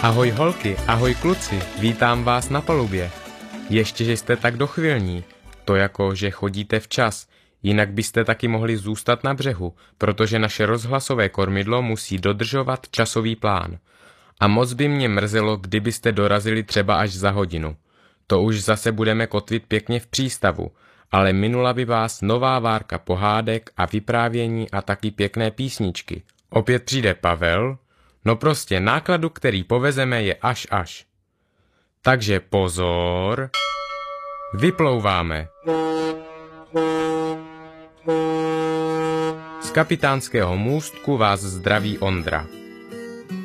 Ahoj holky, ahoj kluci, vítám vás na palubě. Ještě, že jste tak dochvilní, to jako, že chodíte včas, jinak byste taky mohli zůstat na břehu, protože naše rozhlasové kormidlo musí dodržovat časový plán. A moc by mě mrzelo, kdybyste dorazili třeba až za hodinu. To už zase budeme kotvit pěkně v přístavu, ale minula by vás nová várka pohádek a vyprávění a taky pěkné písničky. Opět přijde Pavel, no prostě nákladu, který povezeme, je až. Takže pozor, vyplouváme. Z kapitánského můstku vás zdraví Ondra.